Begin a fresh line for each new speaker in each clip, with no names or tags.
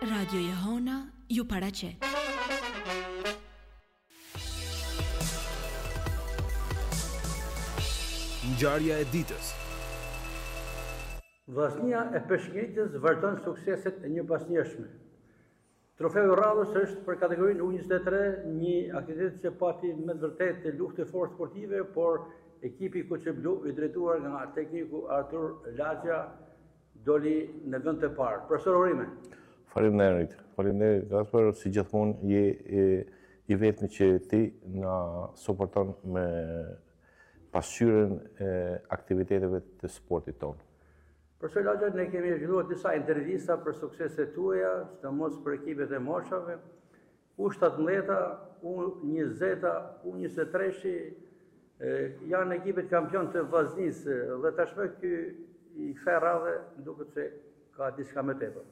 Radio Jehona ju paraqet.
Ngjarja e ditës.
Vllaznia e Peshqëngritës vërton sukseset e njëpasnjëshme. Trofeu radhës është për kategorinë U23 një aktivitet që pati me vërtet luftë fortë sportive, por ekipi Kuçeblu i drejtuar nga tekniku Artur Laxha doli në vend të parë. Profesor Orime.
Faleminderit Gaspar, si gjithmonë je i vetmi që ti na suporton me pasqyrën e aktiviteteve të sportit tonë.
Profesor Laxha, ne kemi zhvilluar disa intervista për sukseset tuaja, sidomos për ekipet e moshave, U17, U20, U23 janë ekipet kampion të vllaznisë dhe tashmë ky i kësaj radhe duket se ka diçka më tepër.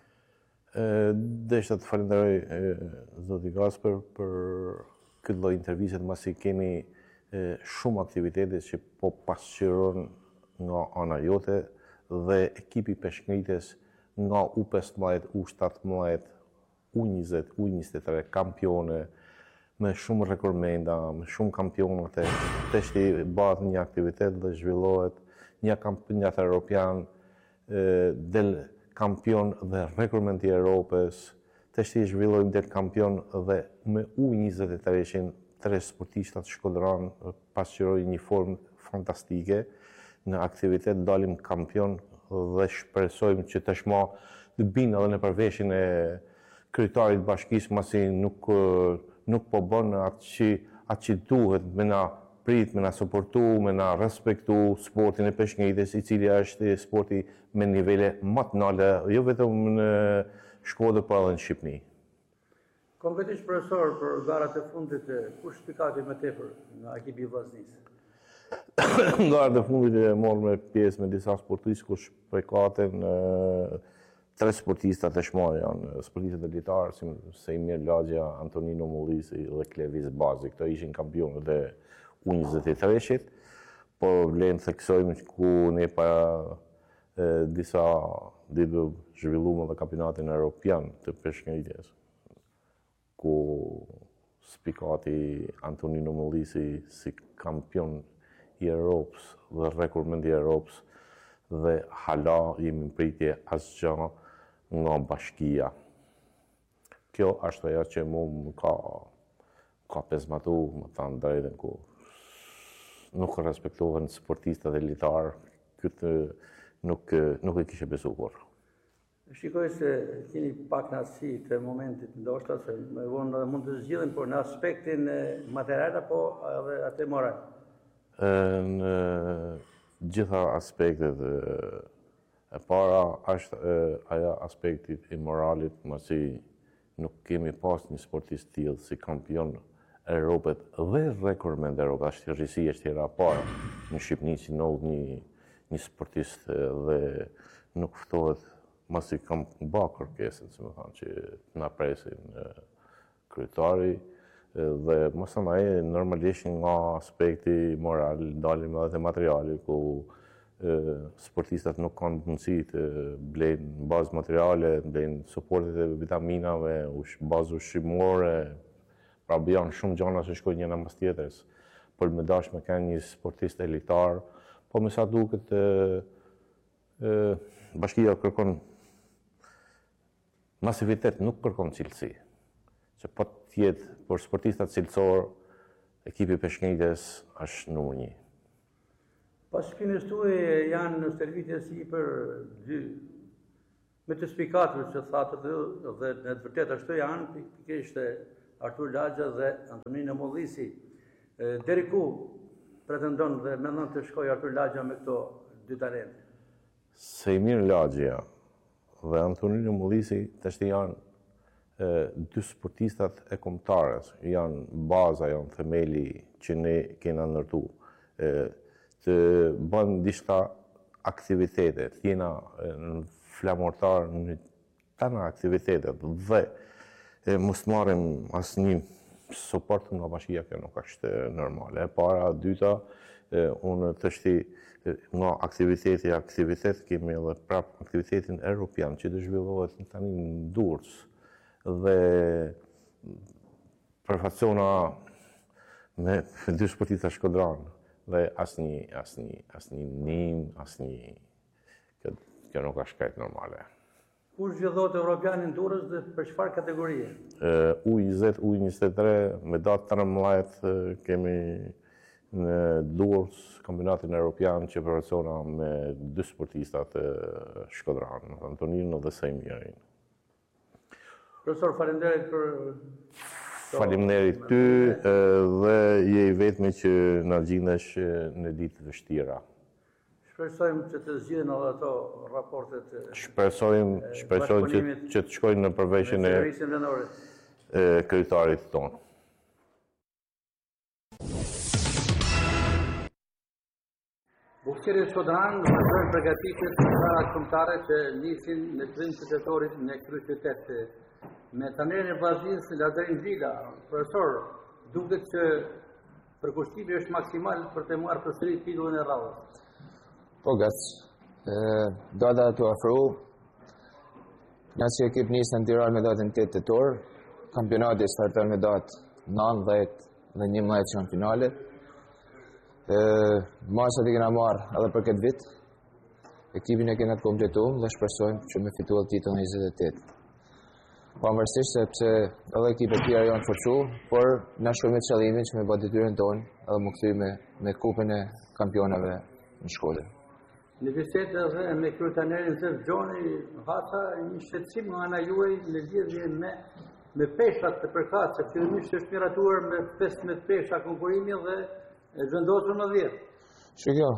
Desha të falenderoj zoti Gaspar për këtë lloj interviste, pasi kemi shumë aktivitete që po pasqyron nga ana jote dhe ekipi Peshqëngritës nga U15, U17, U20, U23 kampione me shumë rekordmenda, me shumë kampionate. Teshti bëhet një aktivitet dhe zhvillohet një kampionat europian del kampion dhe rekordmend i Europës. Teshti zhvillojmë del kampion dhe me U23 tre sportistat shkodran pasqyroi një formë fantastike. Në aktivitet dalim kampion dhe shpresojmë që tashmë të binë edhe në përveshjen e kryetarit bashkisë, masi nuk po bën atë që duhet me na prit, me na suportu, me na respektu sportin e Peshqëngritës, i cili është sporti me nivele më të larta, jo vetëm në Shkodër, por edhe në Shqipëri.
Konkretisht, profesor, për garat e fundit, kush pikati më tepër nga ekipi i vllaznisë?
Garat e fundit e morëm me pjesë me disa sportistë, kush përkaten tre sportista tashmë janë sportistë elitarë, si Sejmir Laxha, Antonino Mullisi dhe Klevis Bazi. Këto ishin kampionët e U23-shit, por vlen theksojmë ku ne para disa ditë zhvilluam edhe kampionatin evropian të Peshqëngritës, ku spikati Antonino Mullisi si kampion i Europës dhe rekordmend i Europës, dhe hala jemi në pritje asgjë nga bashkia. Kjo është ajo që mu ka pezmatu, më thanë drejtën, ku nuk respektohen sportistët elitarë, këtë nuk e kishe besuar.
Shikoj se keni pak knatësi të momentit, ndoshta se më vonë mund të zgjidhen, por në aspektin material apo edhe atë moral?
Në gjitha aspektet e para është ajo aspekti i moralit, masi nuk kemi pas një sportist tillë si kampion e Europës dhe rekordmend e Europës. Është rrisi është tjera para në Shqipëri që ndodh një sportist dhe nuk ftohet, masi kam ba kërkesën, si më thonë, që na presin kryetari, dhe mësënaj normalisht nga aspekti moral, dalim edhe të materiali, ku sportistat nuk kanë mundësi të blejnë në bazë materiale, blejnë suportet e vitaminave, bazë ushqimore, pra janë shumë gjana që shkojnë njëna mas tjetërës, për me dash me kanë një sportist elitar, po me sa duket bashkia kërkon masivitet, nuk kërkon cilësi. Që po tjetë për sportistat cilësor, ekipi Peshqëngritës është numër 1.
Pas shpinës tuaj janë në servitjes i për dy, me të spikatëve që thatë dhe në të vërtet ashtu janë, pikërisht Artur Laxha dhe Antonino Mullisi. Deri ku pretendon dhe mendon të shkojë Artur Laxha me këto dy talente?
Sejmir Laxha dhe Antonino Mullisi tashti janë dy sportistat e kombëtarës, janë baza, janë themeli që ne kena ndërtu. Të bëjmë disa aktivitete, të jena në flamortar në tana aktivitetet dhe mos marrim asnjë suport nga bashkia, kjo nuk është normale. E para, dyta, unë të shti nga aktivitet kemi edhe prap aktivitetin europian që të zhvillohet tani në Durrës dhe përfaqësona me dy sportista Shkodran dhe asnjë nim, kjo nuk është krejt normale.
Ku zhvillohet Europiani në Durrës dhe për çfarë kategorie?
U20, U23 me datë 13 kemi në Durrës kampionatin Europian që përfaqësona me dy sportistat Shkodran, Antonin dhe Sejmirin.
Profesor, faleminderit për...
Faleminderit ty dhe je i vetmi që na gjindesh në ditë vështira.
Shpresojmë që të zgjidhen edhe ato raportet.
Shpresojmë që të shkojnë në përveshjen e kryetarit tonë.
Bukëqerit Shkodran vazhdojnë përgatitjet parat kombëtare që nisin në trim qytetorit në kryeqytet. Me tanerin e vazhdimit Lazarin Vila, profesor, duket që përkushtimi është maksimal për të marrë përsëri titullin e radhës.
Po, gac. Do të afru. Nëse ekip nisën në Tiranë me datën 8 tetor, kampionati starton me datë 9 dhe 11 që në finale. Masat i kena marrë edhe për këtë vit. Ekipin e kena të kompletuar dhe shpresojmë që me fituar titullin 28. Pavarësisht sepse edhe ekipet tjera janë forcu, por na shkojmë me qëllimin që me bë detyrën tonë edhe më kthy me kupën e kampionave në Shkodër.
Në bisedë edhe me kryetarin Zef Gjoni Haca, një shqetësim nga ana juaj në lidhje me peshat të përkatëse, fillimisht është miratuar me 15 pesha konkurimi dhe vendosur në 10.
Shikjo,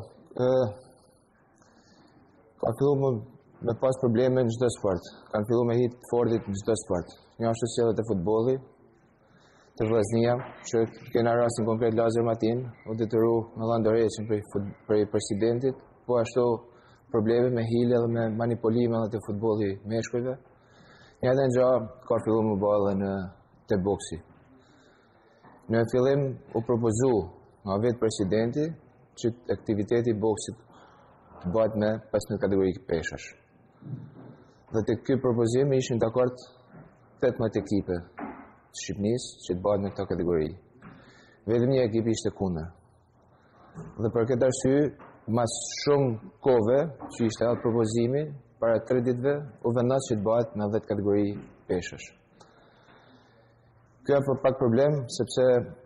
ka fillu me pas probleme në çdo sport. Kanë fillu me hit fortit në çdo sport. Një ashtu sjelljet e futbolli, të vllaznia, që kena rastin konkret Lazar Matin, u detyru me Llandoreçin prej presidentit, po ashtu probleme me hile dhe me manipulime edhe të futbolli meshkujve. Një edhe në gjë ka fillu më bëllë në të boksi. Në fillim u propozu nga vetë presidenti që aktiviteti boksit të bëhet me 15 kategori peshash. Dhe të ky propozim ishin dakord 18 ekipe të Shqipërisë që të bëhet me këto kategori. Vetëm një ekip ishte kundër. Dhe për këtë arsye, mas shumë kohëve që ishte edhe propozimi, para 3 ditëve, u vendos që të bëhet në 10 kategori peshash. Kjo është pak problem, sepse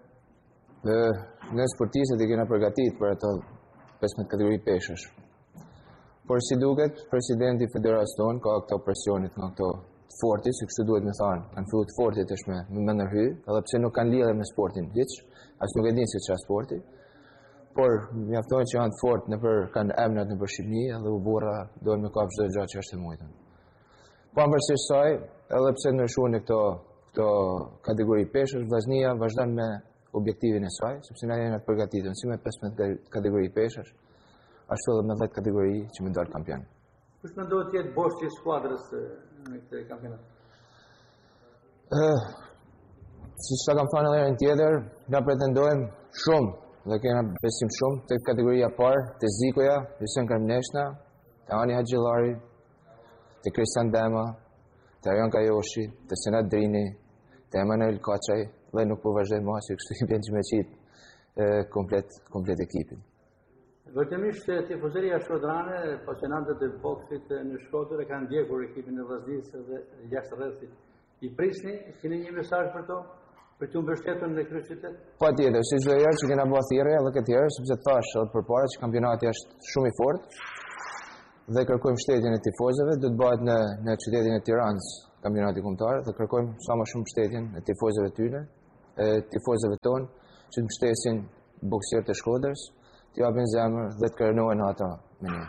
ne sportistët i kena përgatitur për ato 15 kategori peshash. Por si duket, presidenti federatës tonë ka këto presionit nga këto forti, si kështu duhet me thanë, kanë fillu të fortit është me ndërhy, edhe pse nuk kanë lidhje me sportin hiç, as nuk e din se çfarë sporti, por mjaftojnë që janë të fort kanë emrat nëpër Shqipëri, edhe u burra dohen me kap çdo gjë që është e mujtën. Pavarësisht saj, edhe pse ndryshuan këto kategori peshësh, vllaznia vazhdon me objektivin e saj, sepse na jemi të përgatitur si me 15 kategori peshësh, ashtu edhe me 10 kategori që më dalë kampion.
Kush mendon të jetë boshti i skuadrës në këtë kampionat?
Si që kam thënë edhe herën tjetër, na pretendojmë shumë dhe kena besim shumë të kategoria parë, të Zikoja, të Hysén Karmneshna, të Ani Haxhillari, të Kristian Dema, të Arjan Kajoshi, të Senat Drini, të Emanuel Kaçaj, dhe nuk po vazhdoj më që kështu i bën që me qitë komplet ekipin.
Vërtemisht tifozëria shkodrane, pasionantët e boksit në Shkodër e kanë ndjekur ekipin e vllaznisë dhe jashtë rrethit. I prisni, keni një mesazh për to? Për të mbështetur në kryeqytet?
Patjetër, si çdo herë që kena bërë thirrje edhe këtë herë, sepse thash edhe përpara që kampionati është shumë i fortë dhe kërkojmë mbështetjen e tifozëve, do të bëhet në qytetin e Tiranës kampionati kombëtar dhe kërkojmë sa më shumë mbështetjen e tifozëve tonë që të mbështesin boksierët e Shkodrës, të japin zemër dhe të kërnohen ata me ne.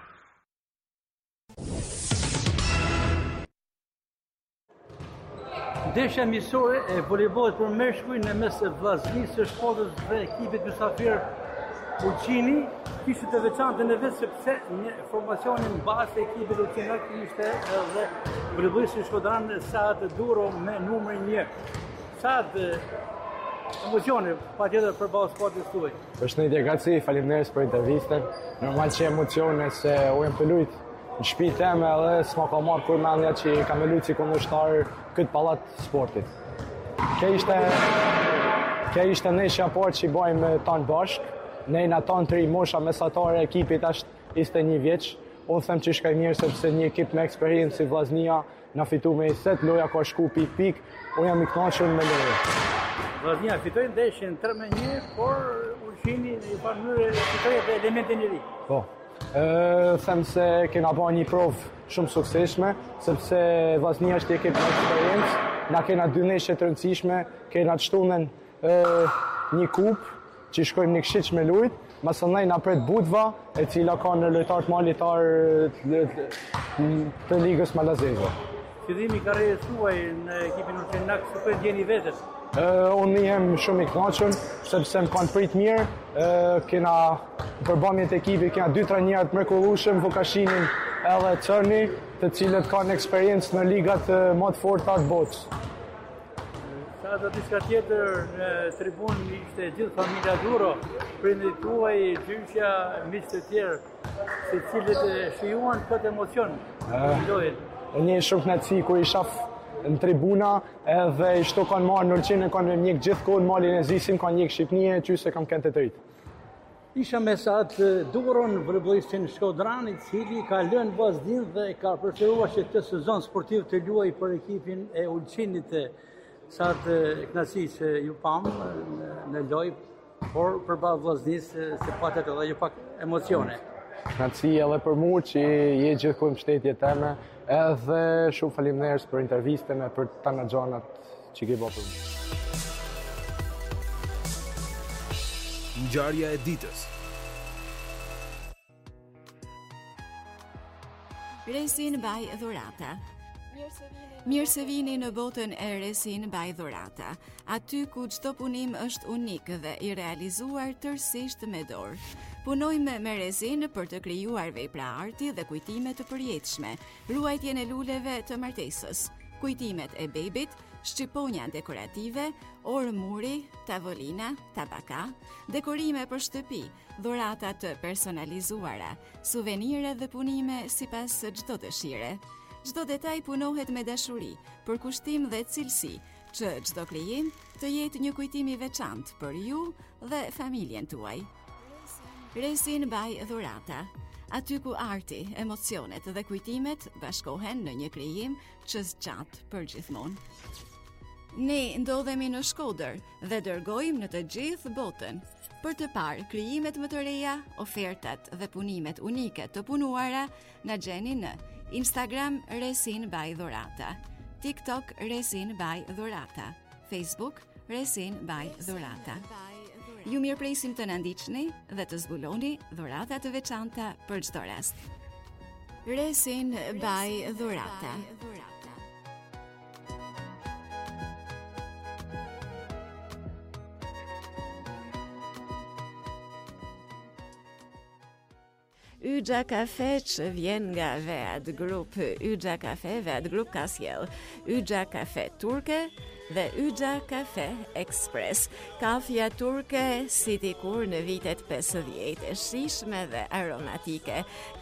Ndeshja miqësore e voleybollit për meshkuj në mes vllaznisë së Shkodrës dhe ekipit mysafir Ulqini kishte të veçantë në vetë sepse në formacionin bazë të ekipit Ulqinak ishte edhe voleybollisti shkodran Saad Duro me numrin 1. Saad, Emocione, patjetër përballë sportit tuaj.
Përshëndetje Gaci, faleminderit për intervistën. Normal që emocione se u jam të lut në shtëpi teme edhe s'ma ka marrë kur mendja që kam me lut si kundërshtar këtë pallat sportit. Kjo ishte neshja parë që i bajmë tanë bashkë. Ne na tanë tri mosha mesatare e ekipit është 21 vjeç. Unë them që shkaj mirë sepse një ekip me eksperiencë si Vllaznia na fitu me 20, loja ka shku pik. Unë jam i kënaqur me lojën.
Vllaznia fitoi ndeshjen 3-1, por Ulqini i pa mënyrë fitoi edhe elementin e ri.
Po. Them se kena bërë një provë shumë suksesshme, sepse Vllaznia është një ekip me eksperiencë. Na kena 2 ndeshje të rëndësishme, kena të shtunën një kupë që shkojmë një këshiq me lujt, masënej na pret Budva, e cila ka në lojtar të malitar të ligës malazeze.
Fillimi i karrierës tuaj në ekipin Ulqenak, si po e ndjeni vetes?
Unë jem shumë i kënaqur, sepse më kanë prit mirë, kena përbamjet e ekipit, kena 2 trajnerë të mrekullueshëm, Vukashinin edhe Çorni, të cilët kanë eksperiencë në ligat më të forta të botës.
Sa do diçka tjetër në tribunë ishte gjithë familja Duro, prindërit tuaj, gjyqja, miqtë të tjerë, se cilët shijuan këtë emocion në lojën.
Një shumë kënaqësi kur i shaf në tribuna edhe i shto kanë marrë në Ulqin, kanë me mjek gjithkohë malin e zisim, kanë njek Shqipnie, qyse kam kënë të rritë.
Isha me atë Duron, voleybollistin Shkodranit, cili ka lënë Vllaznin dhe ka preferuar që këtë sezon sportiv të luaj për ekipin e Ulqinit. Sa të kënaqësi që ju pam në lojë, por përballë Vllaznisë se patet edhe ju pak emocione.
Kënaqësi edhe për mua që je gjithkohë mbështetje teme, edhe shumë faleminderit për intervistën e për tana gjanat që ke bërë për mua.
Ngjarja e ditës.
Resin by Dhurata. Mirë se vini në botën e Resin by Dhurata, aty ku çdo punim është unik dhe i realizuar tërësisht me dorë. Punojmë me Resin për të krijuar vepra arti dhe kujtime të përjetshme, ruajtjen e luleve të martesës, kujtimet e bebit, shqiponja dekorative, orë muri, tavolina, tabaka, dekorime për shtëpi, dhurata të personalizuara, suvenire dhe punime sipas çdo dëshire. Çdo detaj punohet me dashuri, për kushtim dhe cilësi, që çdo krijim të jetë një kujtim i veçantë për ju dhe familjen tuaj. Resin by Dhurata, aty ku arti, emocionet dhe kujtimet bashkohen në një krijim që zgjat për gjithmonë. Ne ndodhemi në Shkodër dhe dërgojmë në të gjithë botën për të parë krijimet më të reja, ofertat dhe punimet unike të punuara na gjeni në Instagram Resin by Dhurata, TikTok Resin by Dhurata, Facebook Resin by Dhurata. Ju mirëpresim të na ndiqni dhe të zbuloni dhurata të veçanta për çdo rast. Resin by Dhurata. Yxha Kafe që vjen nga Vead Group, Yxha Kafe, Vead Group ka sjell Yxha Kafe turke dhe Yxha Kafe Express. Kafja turke si dikur në vitet 50, shijshme dhe aromatike.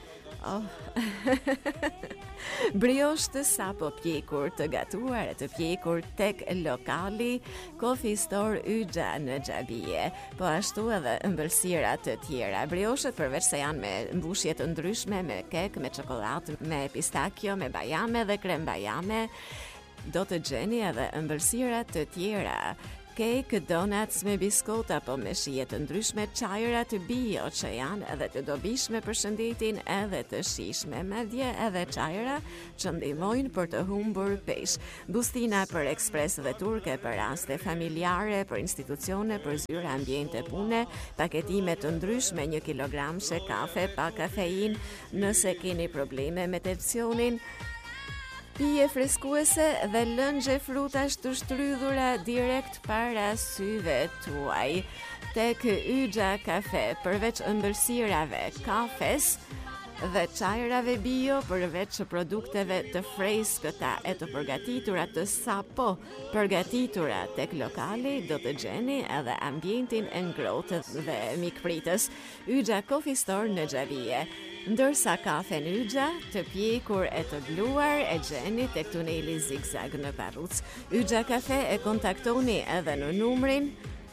Brioche të sapo pjekur, të gatuar e të pjekur tek lokali Coffee Store Yxha në Xhabije, po ashtu edhe ëmbëlsira të tjera. Brioche përveç se janë me mbushje të ndryshme, me kek, me çokoladë, me pistakjo, me bajame dhe krem bajame, do të gjeni edhe ëmbëlsira të tjera. Cake, donuts me biskot apo me shije të ndryshme, çajra të bio që janë edhe të dobishme për shëndetin edhe të shijshme, madje edhe çajra që ndihmojnë për të humbur peshë. Bustina për ekspres dhe turke për raste familjare, për institucione, për zyra, ambiente pune, paketime të ndryshme 1 kilogramshe kafe pa kafein, nëse keni probleme me tensionin, pije freskuese dhe lëngje frutash të shtrydhura direkt para syve tuaj. Tek Yxha Kafe, përveç ëmbëlsirave, kafes, dhe çajrave bio përveç produkteve të freskëta e të përgatitura të sapo përgatitura tek lokali, do të gjeni edhe ambientin e ngrohtë dhe mikpritës. Yxha Coffee Store në Xhavije. Ndërsa kafen Yxha, të pjekur e të bluar e gjeni tek tuneli Zigzag në Parruc. Yxha Kafe e kontaktoni edhe në numrin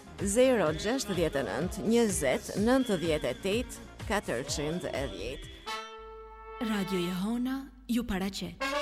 069 20 98 410.
Radio Jehona ju paraqet.